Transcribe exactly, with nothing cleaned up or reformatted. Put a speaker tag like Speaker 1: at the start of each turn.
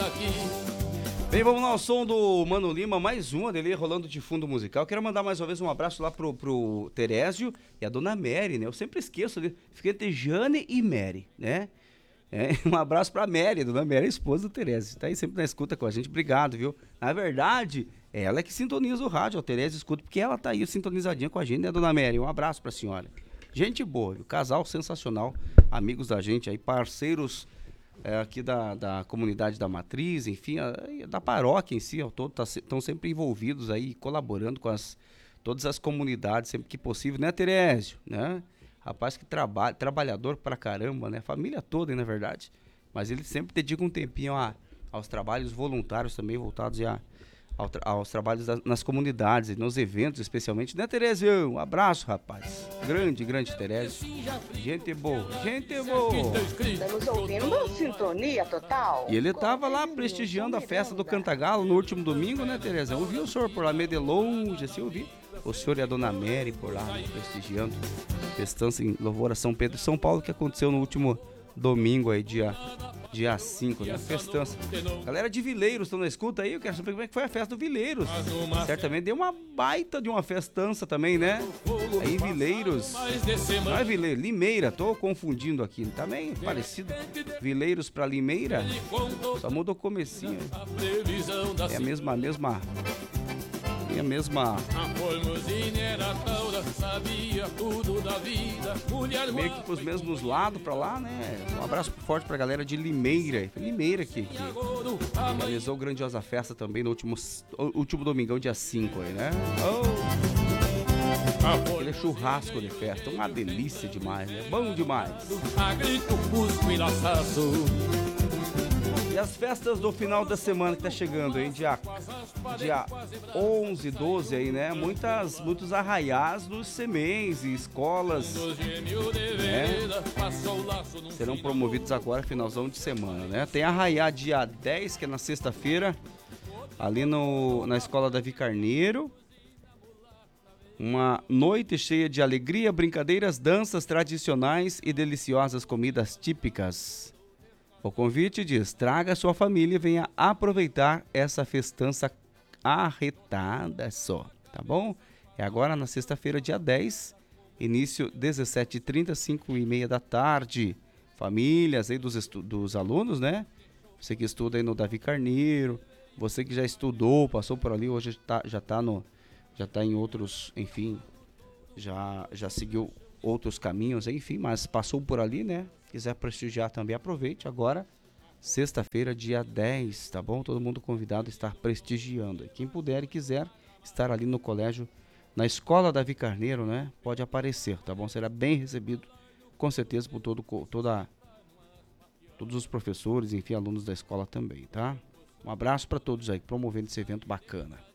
Speaker 1: Bem, vamos lá ao som do Mano Lima, mais uma dele rolando de fundo musical. Quero mandar mais uma vez um abraço lá pro, pro Terésio e a dona Mary, né? Eu sempre esqueço, fiquei entre Jane e Mary, né? É, um abraço pra Mary, dona Mary, a esposa do Terésio. Tá aí sempre na escuta com a gente, obrigado, viu? Na verdade, ela é que sintoniza o rádio, o Terésio escuta, porque ela tá aí sintonizadinha com a gente, né, dona Mary? Um abraço pra senhora. Gente boa, viu? Casal sensacional, amigos da gente aí, parceiros é, aqui da, da comunidade da Matriz, enfim, a, da paróquia em si, ao todo, estão tá, sempre envolvidos aí, colaborando com as, todas as comunidades, sempre que possível, né, Terésio? Né? Rapaz que trabalha, trabalhador pra caramba, né? Família toda, na verdade. Mas ele sempre dedica um tempinho a, aos trabalhos voluntários também, voltados a, ao tra- aos trabalhos da, nas comunidades, nos eventos especialmente. Né, Terésio? Um abraço, rapaz. Grande, grande Terésio. Gente boa, gente boa.
Speaker 2: Estamos ouvindo Sintonia Total.
Speaker 1: E ele tava lá prestigiando a festa do Cantagalo no último domingo, né, Tereza? Eu vi o senhor por lá meio de longe, assim, eu vi. O senhor e a dona Mary por lá, né, prestigiando festança em louvor a São Pedro e São Paulo, que aconteceu no último domingo aí, dia dia cinco, né? Festança. Galera de Vileiros, estão na escuta aí? Eu quero saber como é que foi a festa do Vileiros. Certamente deu uma baita de uma festança também, né? Aí Vileiros, não é Vileiro, Limeira, tô confundindo aqui, tá bem parecido. Vileiros pra Limeira, só muda o comecinho. É a mesma, a mesma... É a mesma... Meio que pros mesmos lados pra lá, né? Um abraço forte pra galera de Limeira. Limeira que, que realizou grandiosa festa também no último, último domingão, dia cinco aí, né? Oh. Aquele churrasco de festa, uma delícia demais, né? Bom demais. E as festas do final da semana que tá chegando, hein? Dia, dia onze, doze aí, né? Muitas, muitos arraiás dos semeis e escolas, né? Serão promovidos agora, finalzão de semana, né? Tem arraiá dia dez, que é na sexta-feira, ali no, na escola Davi Carneiro. Uma noite cheia de alegria, brincadeiras, danças tradicionais e deliciosas comidas típicas. O convite diz: traga sua família e venha aproveitar essa festança arretada só, tá bom? É agora na sexta-feira, dia dez, início dezessete e trinta, cinco e meia da tarde. Famílias aí dos, estu- dos alunos, né? Você que estuda aí no Davi Carneiro, você que já estudou, passou por ali, hoje tá, já tá no, já tá em outros, enfim, já, já seguiu outros caminhos, enfim, mas passou por ali, né? Quiser prestigiar também, aproveite agora, sexta-feira, dia dez, tá bom? Todo mundo convidado a estar prestigiando. Quem puder e quiser estar ali no colégio, na escola Davi Carneiro, né? Pode aparecer, tá bom? Será bem recebido, com certeza, por todo, toda, todos os professores, enfim, alunos da escola também, tá? Um abraço para todos aí, promovendo esse evento bacana.